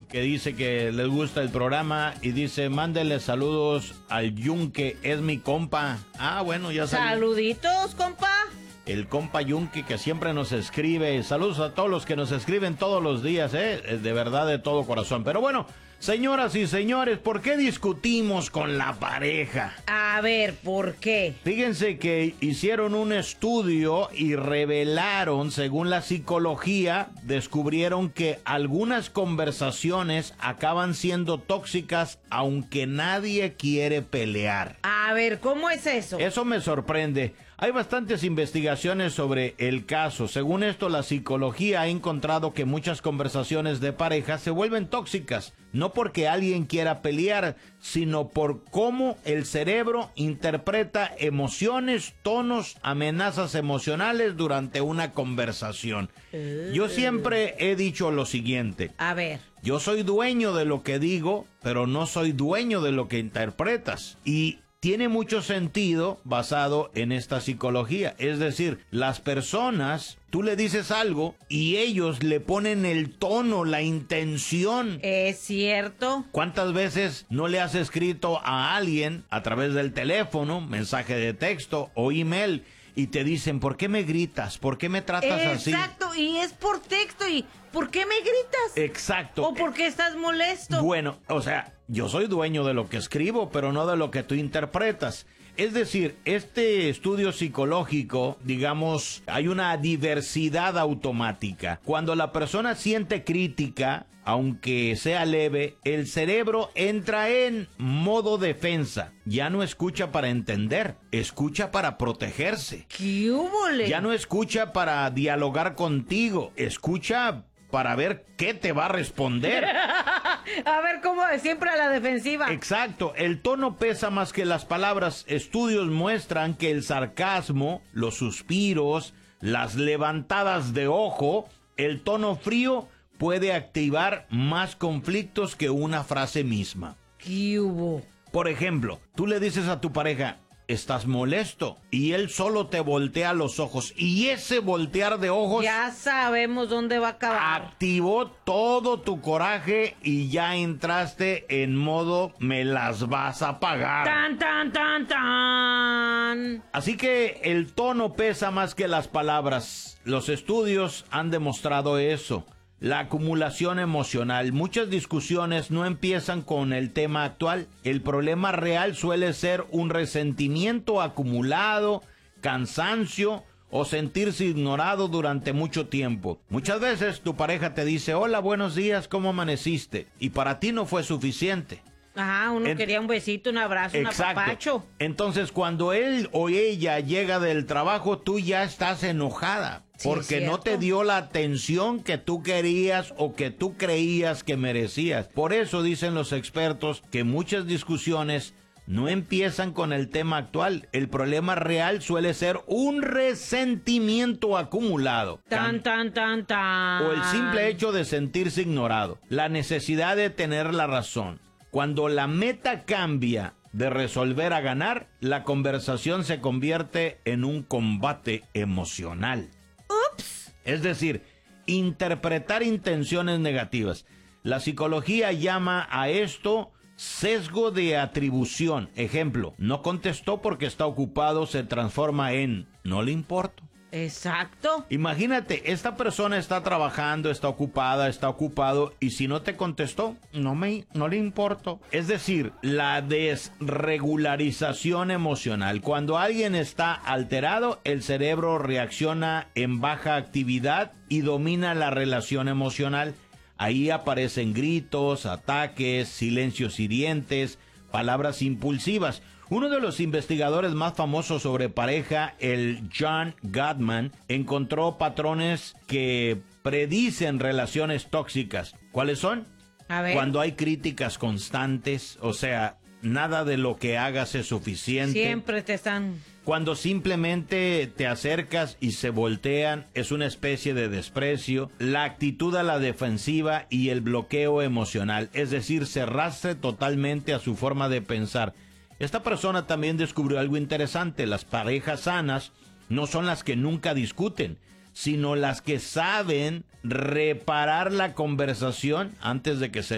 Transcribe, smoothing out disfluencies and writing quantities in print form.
que dice que les gusta el programa y dice, mándele saludos al Yunque, es mi compa. Ah, bueno, ya sabes. Saluditos, compa. El compa Yunque que siempre nos escribe. Saludos a todos los que nos escriben todos los días, de verdad, de todo corazón. Pero bueno, señoras y señores, ¿por qué discutimos con la pareja? A ver, ¿por qué? Fíjense que hicieron un estudio y revelaron, según la psicología, descubrieron que algunas conversaciones acaban siendo tóxicas aunque nadie quiere pelear. A ver, ¿cómo es eso? Eso me sorprende. Hay bastantes investigaciones sobre el caso. Según esto, la psicología ha encontrado que muchas conversaciones de pareja se vuelven tóxicas, no porque alguien quiera pelear, sino por cómo el cerebro interpreta emociones, tonos, amenazas emocionales durante una conversación. Yo siempre he dicho lo siguiente. A ver. Yo soy dueño de lo que digo, pero no soy dueño de lo que interpretas. Y tiene mucho sentido basado en esta psicología. Es decir, las personas, tú le dices algo y ellos le ponen el tono, la intención. ¿Es cierto? ¿Cuántas veces no le has escrito a alguien a través del teléfono, mensaje de texto o email, y te dicen, ¿por qué me gritas? ¿Por qué me tratas así? Exacto, y es por texto, y ¿por qué me gritas? Exacto. ¿O por qué estás molesto? Bueno, o sea, yo soy dueño de lo que escribo, pero no de lo que tú interpretas. Es decir, este estudio psicológico, digamos, hay una diversidad automática. Cuando la persona siente crítica, aunque sea leve, el cerebro entra en modo defensa. Ya no escucha para entender, escucha para protegerse. ¿Qué húbole? Ya no escucha para dialogar contigo, escucha para ver qué te va a responder. A ver, ¿cómo es? Siempre a la defensiva. Exacto, el tono pesa más que las palabras. Estudios muestran que el sarcasmo, los suspiros, las levantadas de ojo, el tono frío puede activar más conflictos que una frase misma. ¿Qué hubo? Por ejemplo, tú le dices a tu pareja, estás molesto, y él solo te voltea los ojos, y ese voltear de ojos ya sabemos dónde va a acabar. Activó todo tu coraje y ya entraste en modo me las vas a pagar. ¡Tan, tan, tan, tan! Así que el tono pesa más que las palabras. Los estudios han demostrado eso. La acumulación emocional. Muchas discusiones no empiezan con el tema actual. El problema real suele ser un resentimiento acumulado, cansancio o sentirse ignorado durante mucho tiempo. Muchas veces tu pareja te dice, hola, buenos días, ¿cómo amaneciste? Y para ti no fue suficiente. Ajá, uno quería un besito, un abrazo, un apapacho. Entonces, cuando él o ella llega del trabajo, tú ya estás enojada. Sí, porque no te dio la atención que tú querías o que tú creías que merecías. Por eso dicen los expertos que muchas discusiones no empiezan con el tema actual. El problema real suele ser un resentimiento acumulado. Tan, tan, tan, tan. O el simple hecho de sentirse ignorado. La necesidad de tener la razón. Cuando la meta cambia de resolver a ganar, la conversación se convierte en un combate emocional. ¡Ups! Es decir, interpretar intenciones negativas. La psicología llama a esto sesgo de atribución. Ejemplo, no contestó porque está ocupado, se transforma en no le importo. Exacto. Imagínate, esta persona está trabajando, está ocupada, está ocupado, y si no te contestó, no le importo. Es decir, la desregularización emocional. Cuando alguien está alterado, el cerebro reacciona en baja actividad y domina la relación emocional. Ahí aparecen gritos, ataques, silencios hirientes, palabras impulsivas. Uno de los investigadores más famosos sobre pareja, el John Gottman, encontró patrones que predicen relaciones tóxicas. ¿Cuáles son? A ver. Cuando hay críticas constantes, o sea, nada de lo que hagas es suficiente. Siempre te están... Cuando simplemente te acercas y se voltean, es una especie de desprecio. La actitud a la defensiva y el bloqueo emocional, es decir, cerrarse totalmente a su forma de pensar. Esta persona también descubrió algo interesante. Las parejas sanas no son las que nunca discuten, sino las que saben reparar la conversación antes de que se